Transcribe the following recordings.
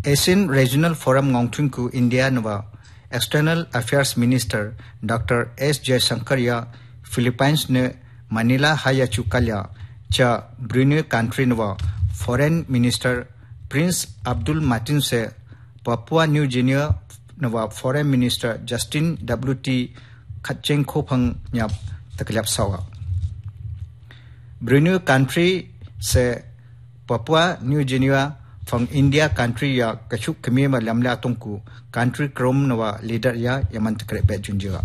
Asian Regional Forum ngongthungku India nawa External Affairs Minister Dr. S. Jaishankar ya Philippines ne Manila haya chukalya cha Brunei country nawa Foreign Minister Prince Abdul Martin se Papua New Guinea nawa Foreign Minister Justin W.T. Khatcheng Khopang nyap taklap sawa. Brunei country se Papua New Guinea from India country ya kachuk kemi ma lamla tungku country krom nawa leader ya yaman takrep junjua.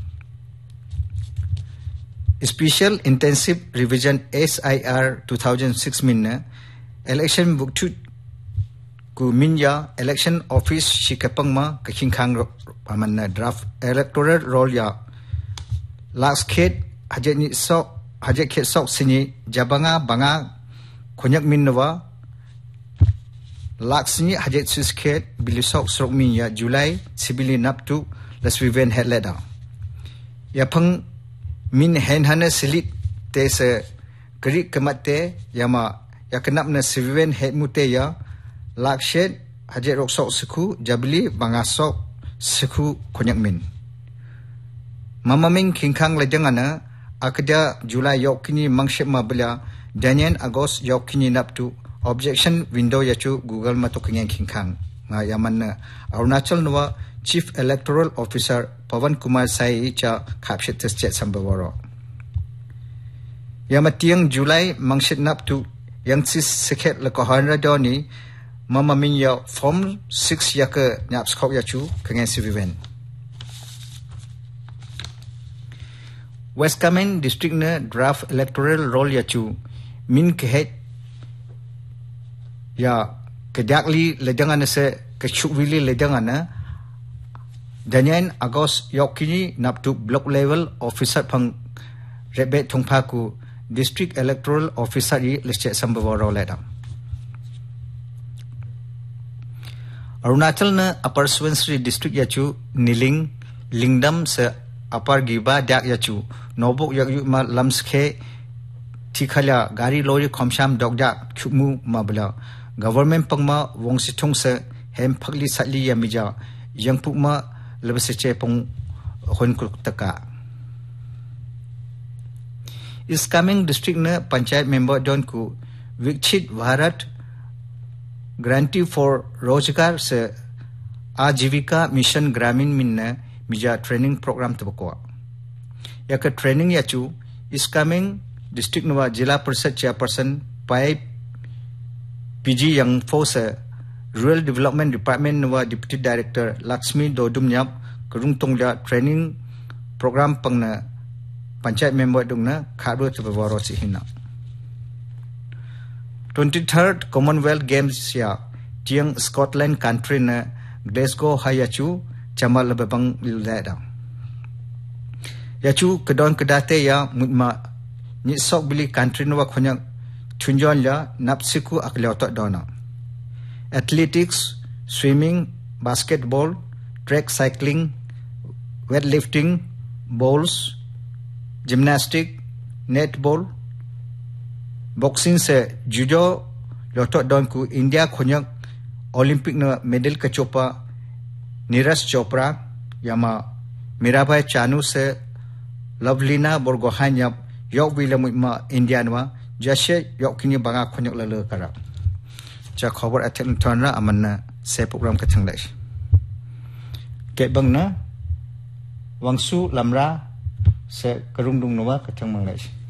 Special Intensive Revision SIR 2006 minna election buktu ku minya election office shikapang ma kakhingkhang amanna draft electoral roll ya last khet hajeni sok hajek khet sok sini jabanga banga khonyak minwa laksini hajek siskhet bilisok sok minya July sibili naptu laswiven headleda yapang min henhana silit te se kri kamate yama yakenap na siven head mute ya lakshet hajek roksok sikhu jabli bangasok sikhu khonyak min mamaming khingkhang lejangana akda July yokini mangshep mabla Daniel August yokini naptu objection window yachu Google matokingen khingkhang nga yaman Arunachal Nawa Chief Electoral Officer Pawan Kumar Sai cha khapshet chet sambawaro yamatiang July mangshep naptu yangsis sekhet lakohanra doni mamaming ya form 6 yaka nyapskok yachu kengen siviven West Kamen district na draft electoral roll yachu min kehet ya kedakli ledangan se kechukvili ledangan Daniel August yokini naptu block level officer phang rebe thungphaku district electoral officer yi leche sambawaro ledam Arunachal na Upper Subansiri district yachu Niling Lingdam se Upper Giba dak yachu Nobok yakyu ma lamskhe tikhala gari lori khomsham dogja khukmu mabla government pangma wongsithong se hem phagli satli yamija yangpukma labseche pong honkur taka is coming district na panchayat member don ku Vikchit Bharat grantee for Rojgar se Ajivika Mission Gramin minna mija training program tabakwa yaka training yachu is coming district nawa Jila Parishad Chairperson Pai PG Yang Force Rural Development Department nawa Deputy Director Lakshmi Dodumnyap karung tongla training program pangna panchayat member dungna khadro tabawaro chihina 23rd Commonwealth Games ya tiang Scotland country na Glasgow hayachu chamal babang lilada yachu kedon kedate ya mutma ni sok bili country nawa khonyak chunjon la napsiku aklauta dona athletics swimming basketball track cycling weightlifting bowls gymnastic netball boxing se judo loto don ku India khonyak Olympic na medal kachopa Neeraj Chopra yama Mirabai Chanu se Lovelina Borgohanya yok wilamutma Indianwa jashe yok kini banga khonyak lale kara cha khobor athen thonra amanna se program ka thanglai ke bangna wangsu lamra se karungdung nawa ka thangmanglai